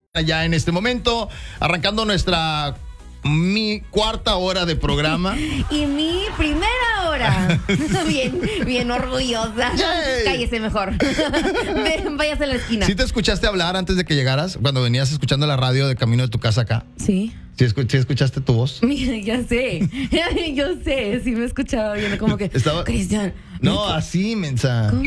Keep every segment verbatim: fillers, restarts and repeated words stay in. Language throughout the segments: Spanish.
Ya en este momento, arrancando nuestra mi cuarta hora de programa. Y mi primera hora. Bien, bien orgullosa. Yay. Cállese mejor. Ven, váyase a la esquina. ¿Sí te escuchaste hablar antes de que llegaras? Cuando venías escuchando la radio de camino de tu casa acá. Sí. ¿Sí, escu- sí escuchaste tu voz? Mira, ya sé. Yo sé, sí me he escuchado bien. Como que. Estaba- Cristian. No, así, mensa. ¿Cómo?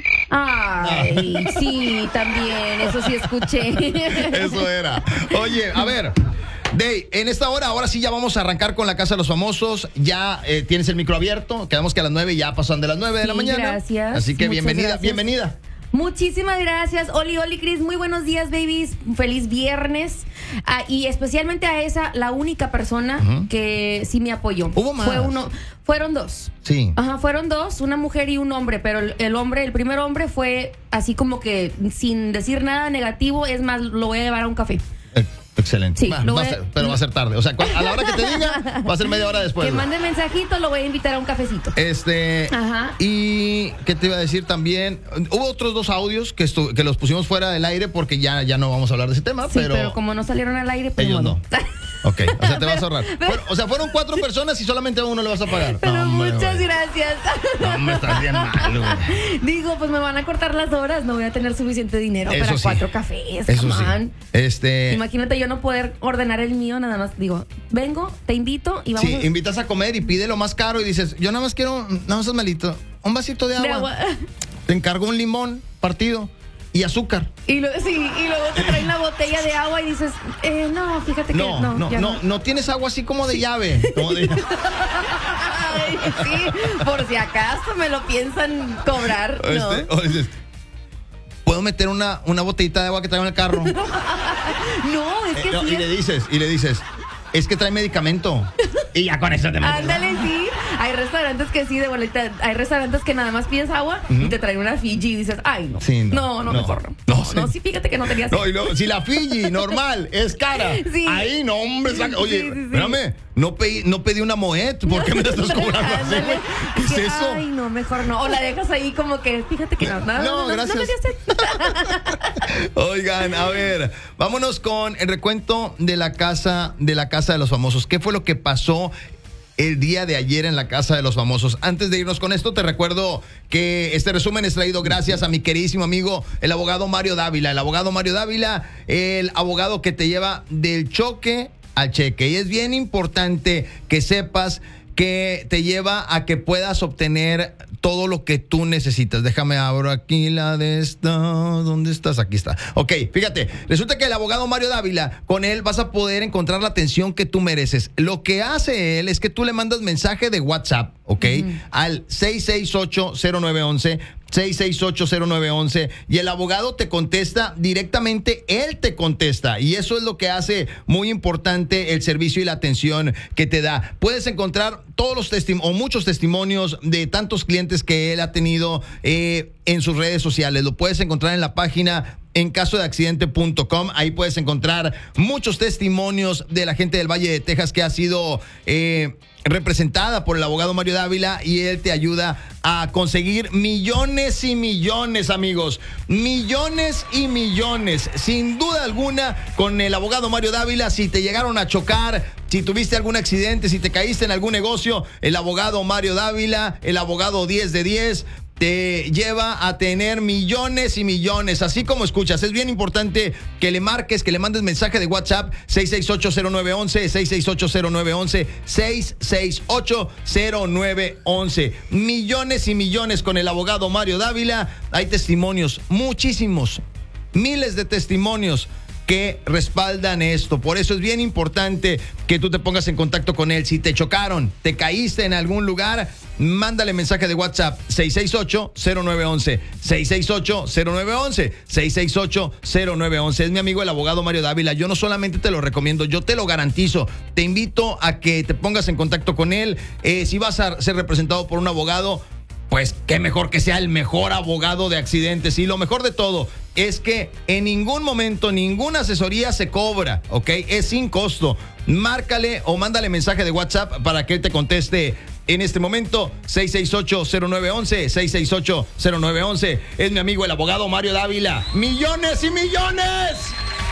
Ay, sí, también. Eso sí escuché. Eso era. Oye, a ver. Dey, en esta hora, ahora sí ya vamos a arrancar con la Casa de los Famosos. Ya eh, tienes el micro abierto. Quedamos que a las nueve ya pasan de las nueve de la Sí, mañana. gracias. Así que Muchas bienvenida, gracias. bienvenida. Muchísimas gracias. Oli, Oli, Cris. Muy buenos días, babies. Feliz viernes. Ah, y especialmente a esa, la única persona Ujú. que sí me apoyó. Hubo más. Fue uno, fueron dos. Sí. Ajá, fueron dos, una mujer y un hombre, pero el, el hombre, el primer hombre fue así como que sin decir nada negativo, es más, lo voy a llevar a un café. Eh, Excelente. Sí, Va- lo va a voy a- ser- pero va a ser tarde. O sea, cu- a la hora que te diga, va a ser media hora después. que güey. mande mensajito, lo voy a invitar a un cafecito. Este. Ajá. Y qué te iba a decir también. Hubo otros dos audios que, estu- que los pusimos fuera del aire porque ya, ya no vamos a hablar de ese tema, Sí, pero. pero, como no salieron al aire, pues ellos modo. no. Ok, o sea, te vas a Pero- ahorrar. pero- Fueron- o sea, fueron cuatro personas y solamente a uno le vas a pagar. Pero No, hombre, muchas güey. gracias. No, hombre, estás bien mal, güey. Digo, pues me van a cortar las horas, no voy a tener suficiente dinero Eso para sí. cuatro cafés. Eso come sí. on. Este. Imagínate yo no poder ordenar el mío, nada más digo, vengo, te invito y vamos Sí, a... invitas a comer y pide lo más caro y dices, yo nada más quiero, nada más malito, un vasito de agua. de agua. Te encargo un limón partido y azúcar. Y, lo- sí, y luego te traen la botella de agua y dices, eh, no, fíjate que No, no. no, ya no, no tienes agua así como de llave. Como de- Ay, sí, por si acaso me lo piensan cobrar, ¿no? Este, o dices, ¿puedo meter una, una botellita de agua que traigo en el carro? No, es que Eh, no, sí y le es- dices, y le dices, es que trae medicamento. Y ya con eso te metes. Ándale, sí. Hay restaurantes que sí, de boleta. Hay restaurantes que nada más pides agua y te traen una Fiji y dices, ay, no. Sí, no, no, no, no. mejor no. No, No, sí. no, sí, fíjate que no tenías. No, y luego, si la Fiji normal es cara, Sí. ahí no, hombre, saca- oye, Sí, sí, sí. espérame, no pedí, no pedí una Moet, ¿por qué me la estás cobrando así, Ándale. güey? ¿Qué es Que, eso? Ay, no, mejor no. O la dejas ahí como que, fíjate que no. No, No, no, no, gracias. no me dio sed. Oigan, a ver, vámonos con el recuento de la casa, de la casa de los famosos. ¿Qué fue lo que pasó el día de ayer en la Casa de los Famosos? Antes de irnos con esto, te recuerdo que este resumen es traído gracias a mi queridísimo amigo, el abogado Mario Dávila. El abogado Mario Dávila, el abogado que te lleva del choque al cheque. Y es bien importante que sepas que te lleva a que puedas obtener todo lo que tú necesitas. Déjame abro aquí la de esta. ¿Dónde estás? Aquí está. Ok, fíjate. Resulta que el abogado Mario Dávila, con él vas a poder encontrar la atención que tú mereces. Lo que hace él es que tú le mandas mensaje de WhatsApp, ¿ok? Al seis seis ocho cero nueve once. seis seis ocho cero nueve once y el abogado te contesta directamente, él te contesta y eso es lo que hace muy importante el servicio y la atención que te da. Puedes encontrar todos los testimonios o muchos testimonios de tantos clientes que él ha tenido eh, en sus redes sociales. Lo puedes encontrar en la página en caso de accidente punto com. Ahí puedes encontrar muchos testimonios de la gente del Valle de Texas que ha sido eh, representada por el abogado Mario Dávila y él te ayuda a conseguir millones y millones, amigos. Millones y millones. Sin duda alguna, con el abogado Mario Dávila, si te llegaron a chocar, si tuviste algún accidente, si te caíste en algún negocio, el abogado Mario Dávila, el abogado diez de diez, te lleva a tener millones y millones, así como escuchas. Es bien importante que le marques, que le mandes mensaje de WhatsApp seis seis ocho cero nueve once, seis seis ocho cero nueve once, seis seis ocho cero nueve once. Millones y millones con el abogado Mario Dávila. Hay testimonios, muchísimos, miles de testimonios que respaldan esto. Por eso es bien importante que tú te pongas en contacto con él. Si te chocaron, te caíste en algún lugar, mándale mensaje de WhatsApp seis seis ocho cero nueve once, seis seis ocho cero nueve once, seis seis ocho cero nueve once. Es mi amigo el abogado Mario Dávila. Yo no solamente te lo recomiendo, yo te lo garantizo. Te invito a que te pongas en contacto con él. Eh, si vas a ser representado por un abogado, pues qué mejor que sea el mejor abogado de accidentes. Y lo mejor de todo es que en ningún momento ninguna asesoría se cobra, ¿ok? Es sin costo. Márcale o mándale mensaje de WhatsApp para que él te conteste en este momento. seis seis ocho cero nueve once, seis seis ocho cero nueve once. Es mi amigo el abogado Mario Dávila. ¡Millones y millones!